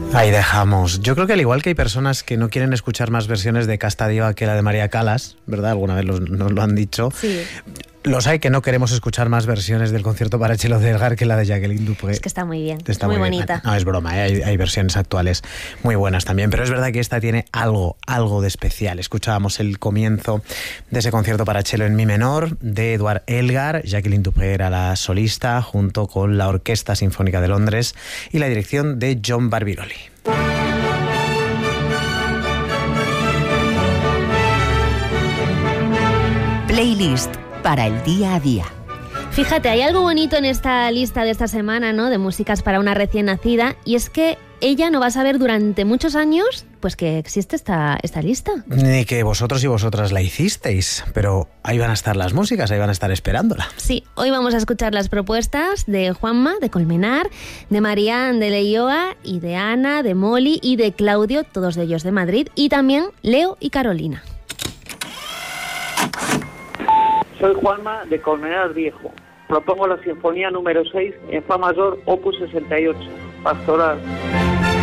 Ahí dejamos. Yo creo que al igual que hay personas que no quieren escuchar más versiones de Casta Diva que la de María Callas, ¿verdad? Alguna vez nos lo han dicho. Sí. Los hay que no queremos escuchar más versiones del concierto para cello de Elgar que la de Jacqueline Dupré. Es que está muy bien, Está muy bien. bonita. No, es broma, ¿eh? Hay versiones actuales muy buenas también, pero es verdad que esta tiene algo de especial. Escuchábamos el comienzo de ese concierto para cello en mi menor de Edouard Elgar. Jacqueline Dupré era la solista junto con la Orquesta Sinfónica de Londres y la dirección de John Barbirolli. Playlist para el día a día. Fíjate, hay algo bonito en esta lista de esta semana, ¿no? De músicas para una recién nacida, y es que ella no va a saber durante muchos años pues que existe esta lista. Ni que vosotros y vosotras la hicisteis, pero ahí van a estar las músicas, ahí van a estar esperándola. Sí, hoy vamos a escuchar las propuestas de Juanma, de Colmenar, de Marián, de Leioa, y de Ana, de Molly y de Claudio, todos de ellos de Madrid, y también Leo y Carolina. Soy Juanma de Colmenar Viejo. Propongo la Sinfonía número 6 en Fa mayor, opus 68, Pastoral.